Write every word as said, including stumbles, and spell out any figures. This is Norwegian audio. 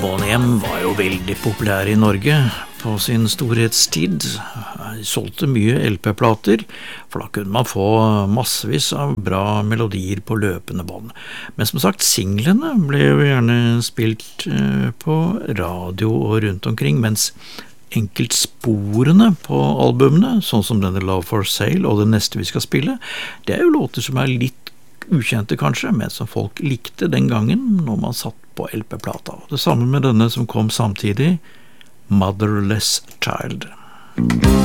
Boney M var jo veldig populær i Norge på sin storhetstid. De solgte mye L P-plater, for da kunne man få massevis av bra melodier på løpende bånd. Men som sagt, singlene ble jo gjerne spilt på radio og rundt omkring, mens enkeltsporene på albumene, sånn som denne Love for Sale og det neste vi skal spille, det er jo låter som er litt ukjente kanskje, men som folk likte den gangen når man satt på L P-plata. Det samme med denne som kom samtidig, Motherless Child.